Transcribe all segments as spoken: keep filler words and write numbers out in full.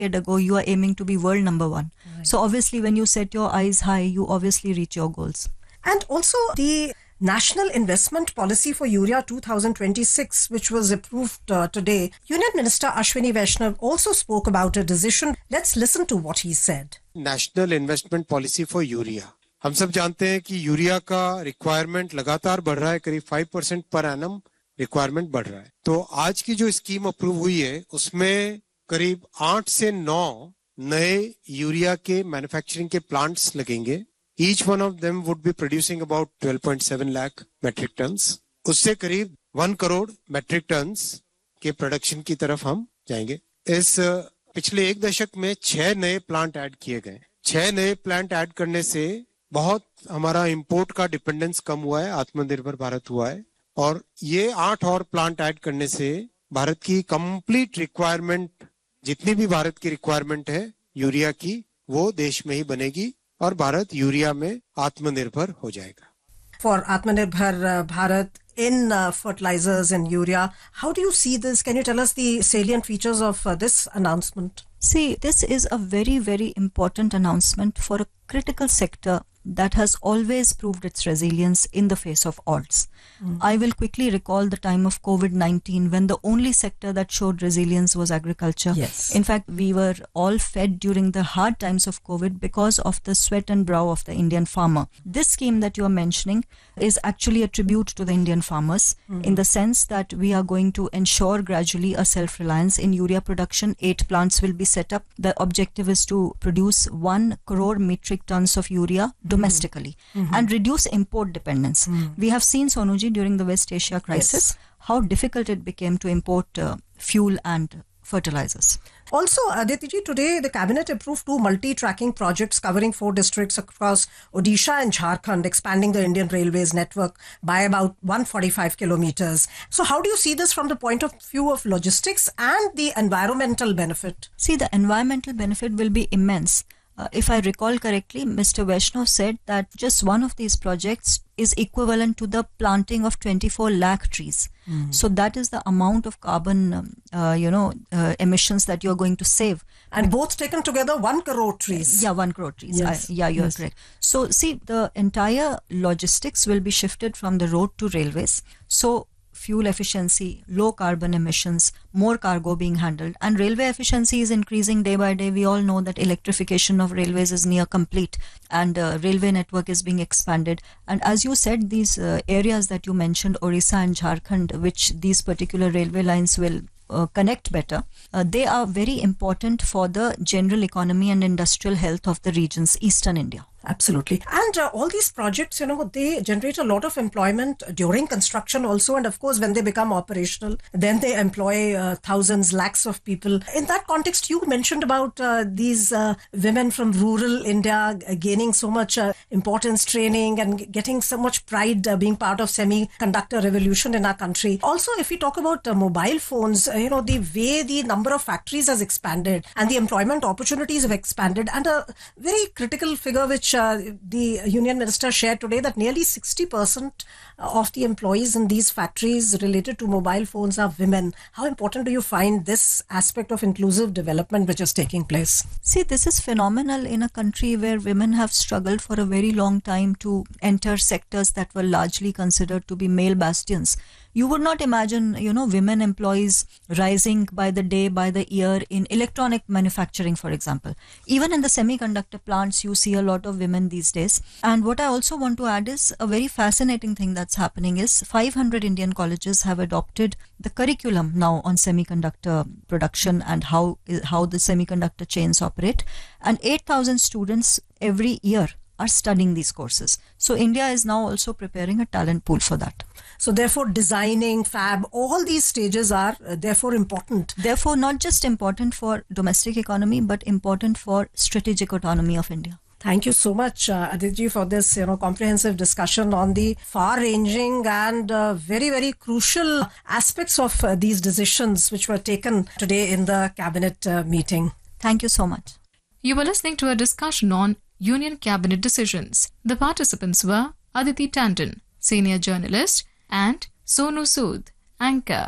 decade ago, you are aiming to be world number one. Right. So obviously, when you set your eyes high, you obviously reach your goals. And also the National Investment Policy for Urea twenty twenty-six, which was approved uh, today. Union Minister Ashwini Vaishnav also spoke about a decision. Let's listen to what he said. National Investment Policy for Urea. हम सब जानते हैं कि urea का requirement लगातार बढ़ रहा है, करीब five percent per annum requirement बढ़ रहा है. तो आज की जो स्कीम अप्रूव हुई है उसमें करीब आठ से नौ नए यूरिया के मैन्युफैक्चरिंग के प्लांट्स लगेंगे. Each one of them would be producing about twelve point seven lakh metric tons. उससे करीब one करोड़ metric tons के प्रोडक्शन की तरफ हम जाएंगे. इस पिछले एक दशक में छह नए प्लांट ऐड किए गए. छह नए प्लांट ऐड करने से बहुत हमारा इंपोर्ट का डिपेंडेंस कम हुआ है, आत्मनिर्भर भारत हुआ है. और ये आठ और प्लांट ऐड करने से भारत की कंप्लीट रिक्वायरमेंट, जितनी भी भारत की रिक्वायरमेंट है यूरिया की, वो देश में ही बनेगी और भारत यूरिया में आत्मनिर्भर हो जाएगा. For Atmanirbhar uh, Bharat in uh, fertilizers and urea, how do you see this? Can you tell us the salient features of uh, this announcement? See, this is a very, very important announcement for a critical sector that has always proved its resilience in the face of odds. Mm. I will quickly recall the time of COVID nineteen when the only sector that showed resilience was agriculture. Yes. In fact, we were all fed during the hard times of COVID because of the sweat and brow of the Indian farmer. This scheme that you are mentioning is actually a tribute to the Indian farmers mm. in the sense that we are going to ensure gradually a self-reliance in urea production. Eight plants will be set up. The objective is to produce one crore metric tons of urea domestically mm-hmm. and reduce import dependence. Mm. We have seen, Sonuji, during the West Asia crisis, yes. how difficult it became to import uh, fuel and fertilizers. Also, Aditi, today the cabinet approved two multi-tracking projects covering four districts across Odisha and Jharkhand, expanding the Indian Railways network by about one hundred forty-five kilometers. So how do you see this from the point of view of logistics and the environmental benefit? See, the environmental benefit will be immense. Uh, if I recall correctly, Mister Vaishnav said that just one of these projects is equivalent to the planting of twenty-four lakh trees. Mm. So that is the amount of carbon, um, uh, you know, uh, emissions that you're going to save. And both taken together, one crore trees. Yeah, one crore trees. Yes. I, yeah, you're yes. correct. So see, the entire logistics will be shifted from the road to railways. So fuel efficiency, low carbon emissions, more cargo being handled, and railway efficiency is increasing day by day. We all know that electrification of railways is near complete and uh, railway network is being expanded. And as you said, these uh, areas that you mentioned, Orissa and Jharkhand, which these particular railway lines will uh, connect better, uh, they are very important for the general economy and industrial health of the regions, Eastern India. Absolutely. And uh, all these projects, you know, they generate a lot of employment during construction also. And of course, when they become operational, then they employ uh, thousands, lakhs of people. In that context, you mentioned about uh, these uh, women from rural India gaining so much uh, importance, training and getting so much pride uh, being part of semiconductor revolution in our country. Also, if we talk about uh, mobile phones, uh, you know, the way the number of factories has expanded and the employment opportunities have expanded, and a very critical figure which Uh, the Union Minister shared today, that nearly sixty percent of the employees in these factories related to mobile phones are women. How important do you find this aspect of inclusive development which is taking place? See, this is phenomenal in a country where women have struggled for a very long time to enter sectors that were largely considered to be male bastions. You would not imagine, you know, women employees rising by the day, by the year in electronic manufacturing, for example. Even in the semiconductor plants, you see a lot of women these days. And what I also want to add is a very fascinating thing that's happening is five hundred Indian colleges have adopted the curriculum now on semiconductor production and how, how the semiconductor chains operate. And eight thousand students every year are studying these courses. So India is now also preparing a talent pool for that. So therefore designing, fab, all these stages are uh, therefore important. Therefore not just important for domestic economy, but important for strategic autonomy of India. Thank you so much, uh, Aditi, for this you know comprehensive discussion on the far-ranging and uh, very, very crucial aspects of uh, these decisions which were taken today in the cabinet uh, meeting. Thank you so much. You were listening to a discussion on Union Cabinet decisions. The participants were Aditi Tandon, senior journalist, and Sonu Sood, anchor.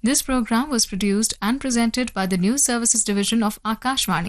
This program was produced and presented by the News Services Division of Akashvani.